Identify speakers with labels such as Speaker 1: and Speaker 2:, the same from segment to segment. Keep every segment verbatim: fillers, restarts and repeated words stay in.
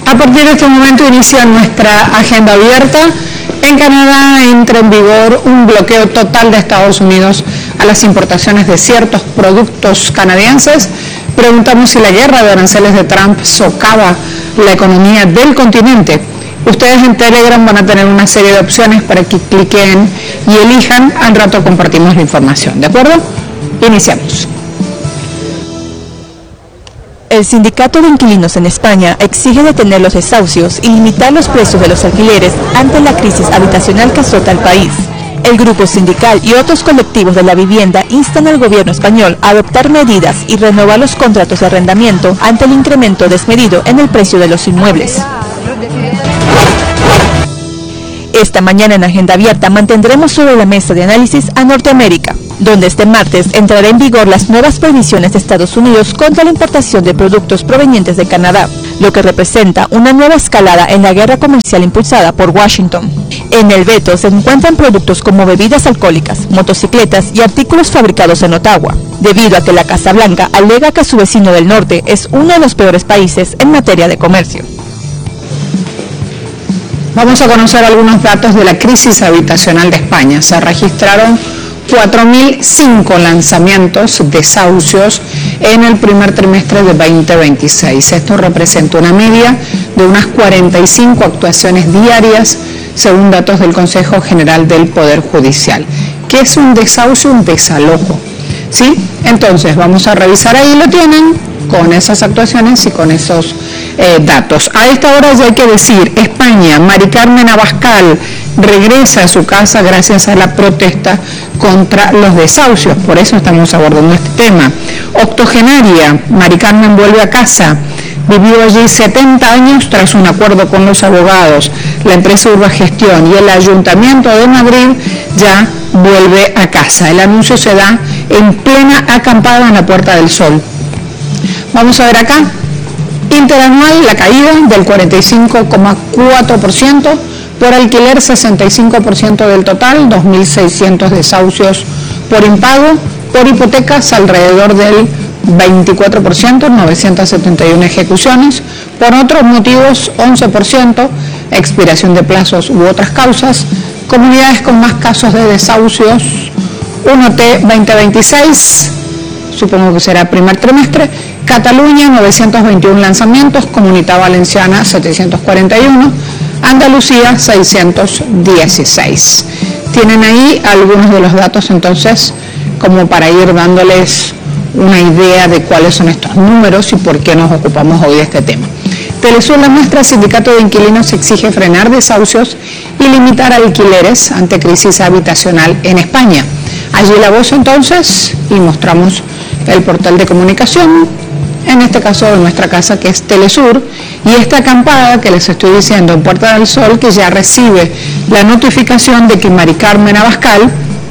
Speaker 1: A partir de este momento inicia nuestra agenda abierta. En Canadá entra en vigor un bloqueo total de Estados Unidos a las importaciones de ciertos productos canadienses. Preguntamos si la guerra de aranceles de Trump socava la economía del continente. Ustedes en Telegram van a tener una serie de opciones para que cliquen y elijan. Al rato compartimos la información, ¿de acuerdo? Iniciamos.
Speaker 2: El sindicato de inquilinos en España exige detener los desahucios y limitar los precios de los alquileres ante la crisis habitacional que azota al país. El grupo sindical y otros colectivos de la vivienda instan al gobierno español a adoptar medidas y renovar los contratos de arrendamiento ante el incremento desmedido en el precio de los inmuebles. Esta mañana en Agenda Abierta mantendremos sobre la mesa de análisis a Norteamérica, donde este martes entrará en vigor las nuevas prohibiciones de Estados Unidos contra la importación de productos provenientes de Canadá, lo que representa una nueva escalada en la guerra comercial impulsada por Washington. En el veto se encuentran productos como bebidas alcohólicas, motocicletas y artículos fabricados en Ottawa, debido a que la Casa Blanca alega que su vecino del norte es uno de los peores países en materia de comercio.
Speaker 1: Vamos a conocer algunos datos de la crisis habitacional de España. Se registraron cuatro mil cinco lanzamientos, desahucios, en el primer trimestre de veinte veintiséis. Esto representa una media de unas cuarenta y cinco actuaciones diarias, según datos del Consejo General del Poder Judicial. ¿Qué es un desahucio? Un desalojo, ¿sí? Entonces, vamos a revisar, ahí lo tienen, con esas actuaciones y con esos eh, datos. A esta hora ya hay que decir, España, Mari Carmen Abascal regresa a su casa gracias a la protesta contra los desahucios, por eso estamos abordando este tema. Octogenaria, Mari Carmen vuelve a casa, vivió allí setenta años tras un acuerdo con los abogados, la empresa Urbagestión y el Ayuntamiento de Madrid ya vuelve a casa. El anuncio se da en plena acampada en la Puerta del Sol. Vamos a ver acá, interanual la caída del cuarenta y cinco coma cuatro por ciento, por alquiler sesenta y cinco por ciento del total, dos mil seiscientos desahucios por impago, por hipotecas alrededor del veinticuatro por ciento, novecientas setenta y una ejecuciones, por otros motivos once por ciento, expiración de plazos u otras causas, comunidades con más casos de desahucios, uno T veinte veintiséis, supongo que será primer trimestre, Cataluña novecientos veintiuno lanzamientos, Comunidad Valenciana setecientos cuarenta y uno, Andalucía seiscientos dieciséis. Tienen ahí algunos de los datos entonces como para ir dándoles una idea de cuáles son estos números y por qué nos ocupamos hoy de este tema. Telesur la muestra, Sindicato de Inquilinos exige frenar desahucios y limitar alquileres ante crisis habitacional en España. Allí la voz entonces y mostramos el portal de comunicación, en este caso de nuestra casa que es Telesur, y esta acampada que les estoy diciendo en Puerta del Sol, que ya recibe la notificación de que Mari Carmen Abascal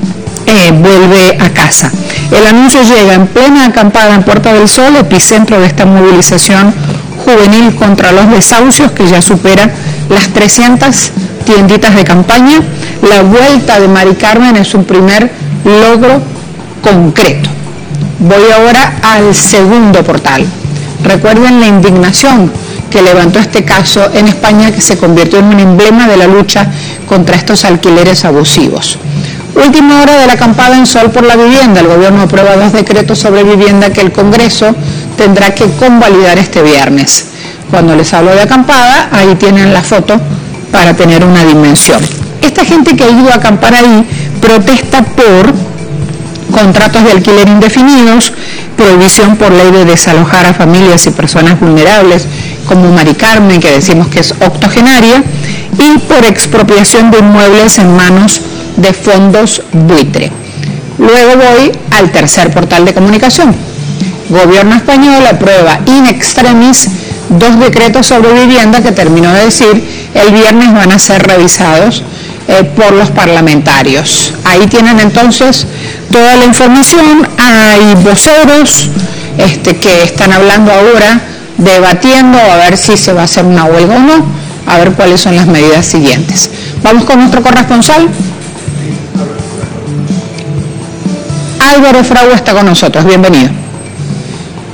Speaker 1: eh, vuelve a casa. El anuncio llega en plena acampada en Puerta del Sol, epicentro de esta movilización juvenil contra los desahucios que ya supera las trescientas tienditas de campaña. La vuelta de Mari Carmen es un primer logro concreto. Voy ahora al segundo portal. Recuerden la indignación que levantó este caso en España, que se convirtió en un emblema de la lucha contra estos alquileres abusivos. Última hora de la acampada en Sol por la Vivienda. El gobierno aprueba dos decretos sobre vivienda que el Congreso tendrá que convalidar este viernes. Cuando les hablo de acampada, ahí tienen la foto para tener una dimensión. Esta gente que ha ido a acampar ahí protesta por contratos de alquiler indefinidos, prohibición por ley de desalojar a familias y personas vulnerables, como Mari Carmen, que decimos que es octogenaria, y por expropiación de inmuebles en manos de fondos buitre. Luego voy al tercer portal de comunicación. Gobierno español aprueba in extremis dos decretos sobre vivienda que terminó de decir el viernes van a ser revisados eh, por los parlamentarios. Ahí tienen entonces toda la información. Hay voceros este, que están hablando ahora, debatiendo a ver si se va a hacer una huelga o no, a ver cuáles son las medidas siguientes. Vamos con nuestro corresponsal. Álvaro Frau está con nosotros, bienvenido.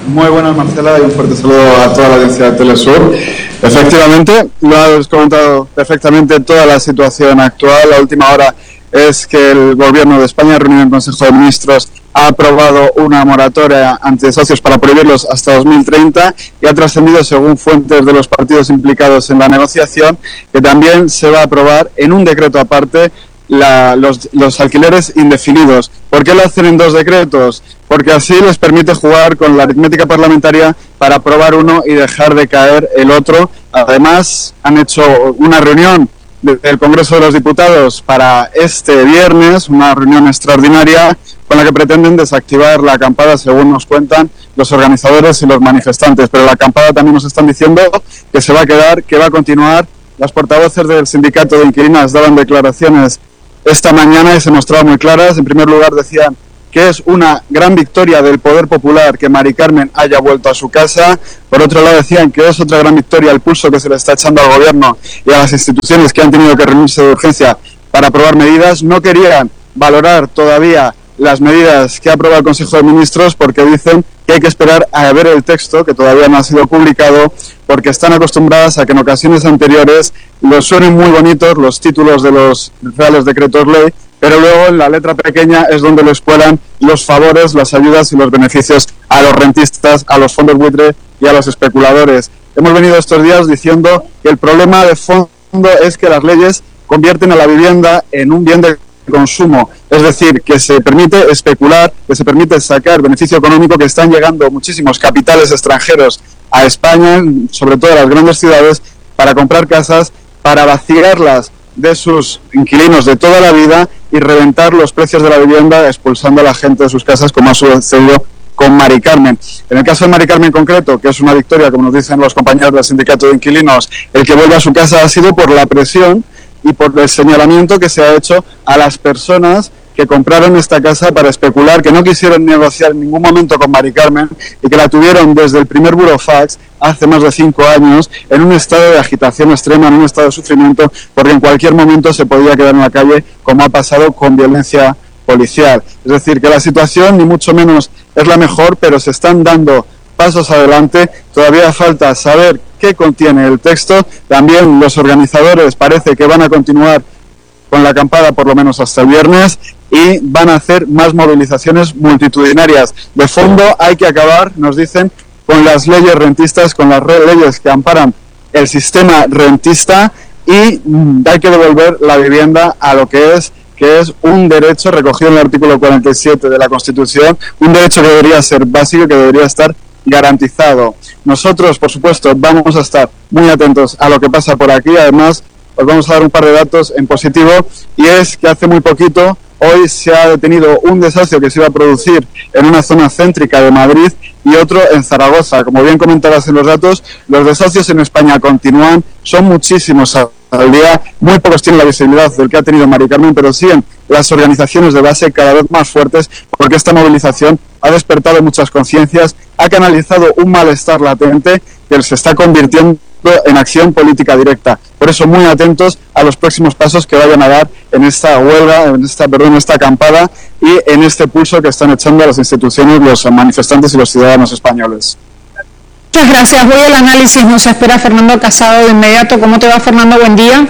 Speaker 3: Muy buenas, Marcela, y un fuerte saludo a toda la audiencia de Telesur. Efectivamente, lo has comentado perfectamente toda la situación actual. La última hora es que el Gobierno de España, reunido en Consejo de Ministros, ha aprobado una moratoria ante desahucios para prohibirlos hasta dos mil treinta y ha trascendido, según fuentes de los partidos implicados en la negociación, que también se va a aprobar en un decreto aparte la, los, los alquileres indefinidos. ¿Por qué lo hacen en dos decretos? Porque así les permite jugar con la aritmética parlamentaria para aprobar uno y dejar de caer el otro. Además, han hecho una reunión del Congreso de los Diputados para este viernes, una reunión extraordinaria con la que pretenden desactivar la acampada, según nos cuentan los organizadores y los manifestantes. Pero la acampada también nos están diciendo que se va a quedar, que va a continuar. Las portavoces del sindicato de inquilinas daban declaraciones esta mañana y se mostraban muy claras. En primer lugar, decían que es una gran victoria del poder popular que Mari Carmen haya vuelto a su casa. Por otro lado, decían que es otra gran victoria el pulso que se le está echando al Gobierno y a las instituciones que han tenido que reunirse de urgencia para aprobar medidas. No querían valorar todavía las medidas que ha aprobado el Consejo de Ministros porque dicen que hay que esperar a ver el texto, que todavía no ha sido publicado, porque están acostumbradas a que en ocasiones anteriores los suenen muy bonitos los títulos de los reales decretos ley, pero luego en la letra pequeña es donde les cuelan los favores, las ayudas y los beneficios a los rentistas, a los fondos buitre y a los especuladores. Hemos venido estos días diciendo que el problema de fondo es que las leyes convierten a la vivienda en un bien de consumo, es decir, que se permite especular, que se permite sacar beneficio económico, que están llegando muchísimos capitales extranjeros a España, sobre todo a las grandes ciudades, para comprar casas, para vaciarlas de sus inquilinos de toda la vida y reventar los precios de la vivienda expulsando a la gente de sus casas, como ha sucedido con Mari Carmen. En el caso de Mari Carmen en concreto, que es una victoria, como nos dicen los compañeros del sindicato de inquilinos, el que vuelve a su casa ha sido por la presión y por el señalamiento que se ha hecho a las personas que compraron esta casa para especular, que no quisieron negociar en ningún momento con Mari Carmen y que la tuvieron desde el primer burofax hace más de cinco años en un estado de agitación extrema, en un estado de sufrimiento, porque en cualquier momento se podía quedar en la calle, como ha pasado con violencia policial. Es decir, que la situación ni mucho menos es la mejor, pero se están dando pasos adelante. Todavía falta saber qué contiene el texto. También los organizadores parece que van a continuar con la acampada por lo menos hasta el viernes y van a hacer más movilizaciones multitudinarias. De fondo hay que acabar, nos dicen, con las leyes rentistas, con las leyes que amparan el sistema rentista y mm, hay que devolver la vivienda a lo que es, que es un derecho recogido en el artículo cuarenta y siete de la Constitución, un derecho que debería ser básico, que debería estar garantizado. Nosotros, por supuesto, vamos a estar muy atentos a lo que pasa por aquí. Además, os vamos a dar un par de datos en positivo, y es que hace muy poquito, hoy se ha detenido un desahucio que se iba a producir en una zona céntrica de Madrid y otro en Zaragoza. Como bien comentabas en los datos, los desahucios en España continúan, son muchísimos al día, muy pocos tienen la visibilidad del que ha tenido Mari Carmen, pero siguen las organizaciones de base cada vez más fuertes, porque esta movilización ha despertado muchas conciencias, ha canalizado un malestar latente que se está convirtiendo en acción política directa. Por eso, muy atentos a los próximos pasos que vayan a dar en esta huelga, en esta, perdón, en esta acampada y en este pulso que están echando a las instituciones, los manifestantes y los ciudadanos españoles.
Speaker 1: Muchas gracias. Voy al análisis. Nos espera Fernando Casado de inmediato. ¿Cómo te va, Fernando? Buen día.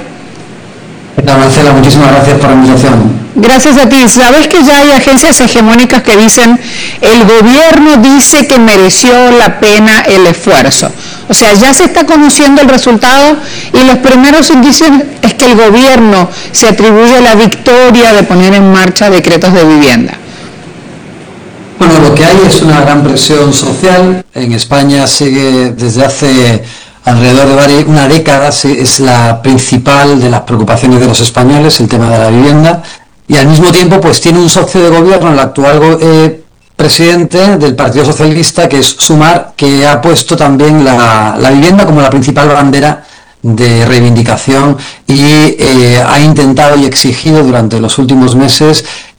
Speaker 4: ¿Qué tal, Marcela? Muchísimas gracias por la invitación.
Speaker 1: Gracias a ti. Sabes que ya hay agencias hegemónicas que dicen el gobierno dice que mereció la pena el esfuerzo. O sea, ya se está conociendo el resultado y los primeros indicios es que el gobierno se atribuye la victoria de poner en marcha decretos de vivienda.
Speaker 4: Bueno, lo que hay es una gran presión social. En España sigue desde hace alrededor de varias, una década, es la principal de las preocupaciones de los españoles, el tema de la vivienda, y al mismo tiempo pues tiene un socio de gobierno, el actual eh, presidente del Partido Socialista, que es Sumar, que ha puesto también la, la vivienda como la principal bandera de reivindicación y eh, ha intentado y exigido durante los últimos meses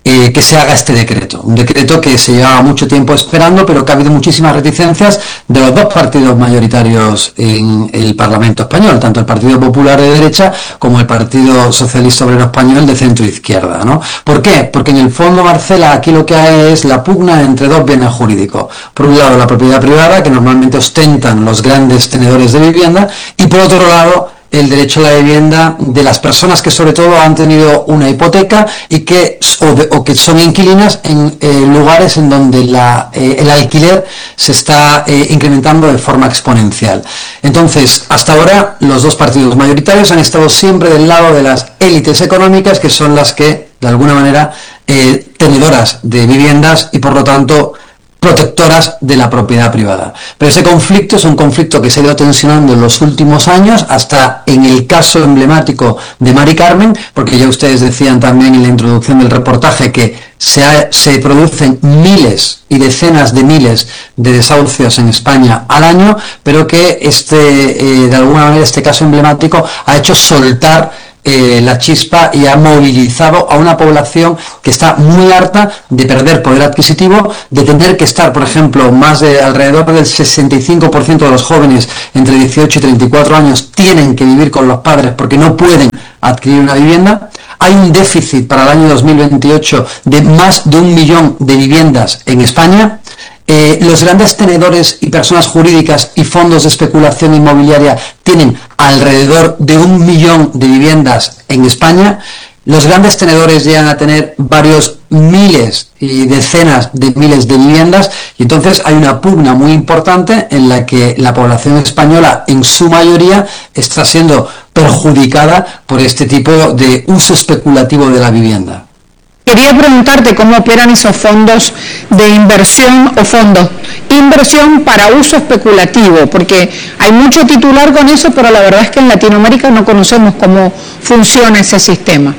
Speaker 4: eh, que se haga este decreto. Un decreto que se llevaba mucho tiempo esperando, pero que ha habido muchísimas reticencias de los dos partidos mayoritarios en el Parlamento español, tanto el Partido Popular de derecha como el Partido Socialista Obrero Español de centro-izquierda, ¿no? ¿Por qué? Porque en el fondo, Marcela, aquí lo que hay es la pugna entre dos bienes jurídicos. Por un lado, la propiedad privada, que normalmente ostentan los grandes tenedores de vivienda, y por otro lado, el derecho a la vivienda de las personas que sobre todo han tenido una hipoteca y que o, de, o que son inquilinas en eh, lugares en donde la, eh, el alquiler se está eh, incrementando de forma exponencial. Entonces, hasta ahora los dos partidos mayoritarios han estado siempre del lado de las élites económicas, que son las que de alguna manera eh, tenedoras de viviendas y por lo tanto protectoras de la propiedad privada. Pero ese conflicto es un conflicto que se ha ido tensionando en los últimos años, hasta en el caso emblemático de Mari Carmen, porque ya ustedes decían también en la introducción del reportaje que se, ha, se producen miles y decenas de miles de desahucios en España al año, pero que este, eh, de alguna manera este caso emblemático ha hecho soltar Eh, la chispa y ha movilizado a una población que está muy harta de perder poder adquisitivo, de tener que estar, por ejemplo, más de alrededor del sesenta y cinco por ciento de los jóvenes entre dieciocho y treinta y cuatro años tienen que vivir con los padres porque no pueden adquirir una vivienda. Hay un déficit para el año dos mil veintiocho de más de un millón de viviendas en España. Eh, los grandes tenedores y personas jurídicas y fondos de especulación inmobiliaria tienen alrededor de un millón de viviendas en España. Los grandes tenedores llegan a tener varios miles y decenas de miles de viviendas, y entonces hay una pugna muy importante en la que la población española en su mayoría está siendo perjudicada por este tipo de uso especulativo de la vivienda.
Speaker 1: Quería preguntarte cómo operan esos fondos de inversión o fondos inversión para uso especulativo, porque hay mucho titular con eso, pero la verdad es que en Latinoamérica no conocemos cómo funciona ese sistema.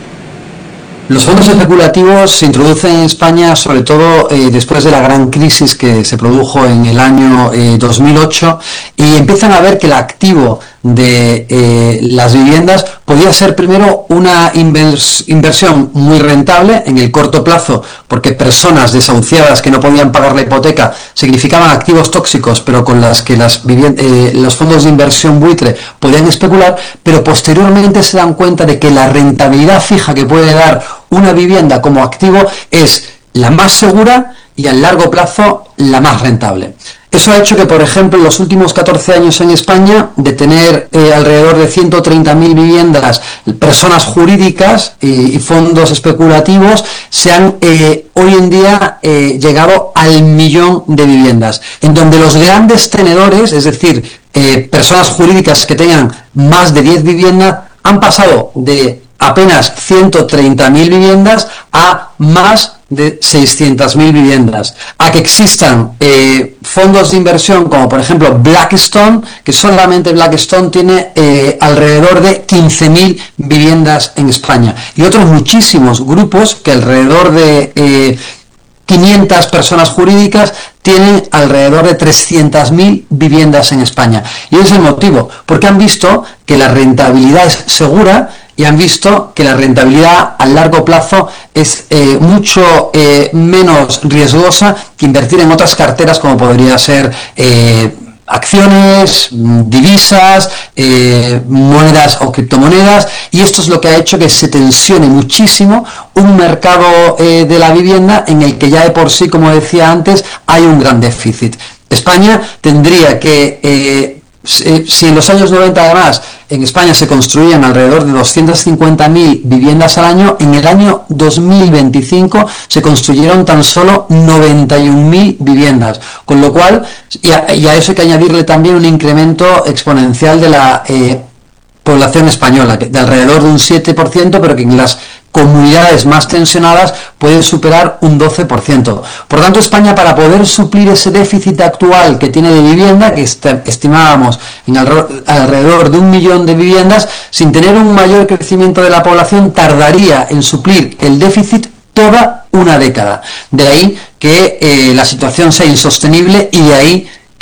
Speaker 4: Los fondos especulativos se introducen en España sobre todo eh, después de la gran crisis que se produjo en el año eh, dos mil ocho, y empiezan a ver que el activo de eh, las viviendas podía ser primero una invers inversión muy rentable en el corto plazo, porque personas desahuciadas que no podían pagar la hipoteca significaban activos tóxicos, pero con las que las eh, los fondos de inversión buitre podían especular, pero posteriormente se dan cuenta de que la rentabilidad fija que puede dar una vivienda como activo es la más segura y a largo plazo la más rentable. Eso ha hecho que, por ejemplo, en los últimos catorce años en España, de tener eh, alrededor de ciento treinta mil viviendas, personas jurídicas y, y fondos especulativos, se han eh, hoy en día eh, llegado al millón de viviendas, en donde los grandes tenedores, es decir, eh, personas jurídicas que tengan más de diez viviendas, han pasado de apenas ciento treinta mil viviendas a más de seiscientas mil viviendas, a que existan eh, fondos de inversión como por ejemplo Blackstone, que solamente Blackstone tiene eh, alrededor de quince mil viviendas en España, y otros muchísimos grupos que alrededor de eh, quinientas personas jurídicas tienen alrededor de trescientas mil viviendas en España. Y ese es el motivo, porque han visto que la rentabilidad es segura y han visto que la rentabilidad a largo plazo es eh, mucho eh, menos riesgosa que invertir en otras carteras como podría ser eh, acciones, divisas, eh, monedas o criptomonedas, y esto es lo que ha hecho que se tensione muchísimo un mercado eh, de la vivienda en el que ya de por sí, como decía antes, hay un gran déficit. España tendría que eh, si en los años noventa además en España se construían alrededor de doscientas cincuenta mil viviendas al año, en el año dos mil veinticinco se construyeron tan solo noventa y un mil viviendas, con lo cual, y a, y a eso hay que añadirle también un incremento exponencial de la eh, población española, de alrededor de un siete por ciento, pero que en las comunidades más tensionadas puede superar un doce por ciento. Por tanto, España, para poder suplir ese déficit actual que tiene de vivienda, que estimábamos en alrededor de un millón de viviendas, sin tener un mayor crecimiento de la población, tardaría en suplir el déficit toda una década. De ahí que eh, la situación sea insostenible, y de ahí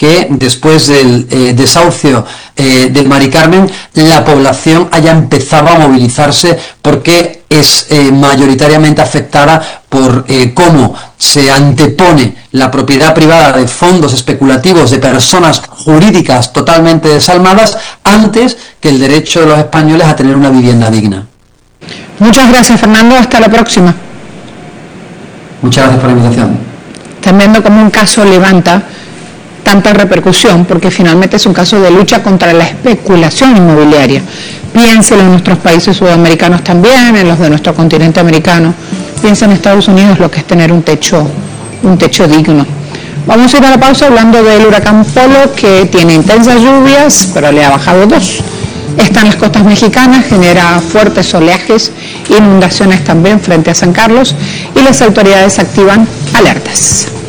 Speaker 4: que después del eh, desahucio eh, del Mari Carmen, la población haya empezado a movilizarse porque es eh, mayoritariamente afectada por eh, cómo se antepone la propiedad privada de fondos especulativos de personas jurídicas totalmente desalmadas antes que el derecho de los españoles a tener una vivienda digna.
Speaker 1: Muchas gracias, Fernando. Hasta la próxima.
Speaker 4: Muchas gracias por la invitación.
Speaker 1: Están viendo cómo un caso levanta tanta repercusión, porque finalmente es un caso de lucha contra la especulación inmobiliaria. Piénselo en nuestros países sudamericanos también, en los de nuestro continente americano. Piensa en Estados Unidos lo que es tener un techo, un techo digno. Vamos a ir a la pausa hablando del huracán Polo, que tiene intensas lluvias, pero le ha bajado dos. Está en las costas mexicanas, genera fuertes oleajes, inundaciones también frente a San Carlos, y las autoridades activan alertas.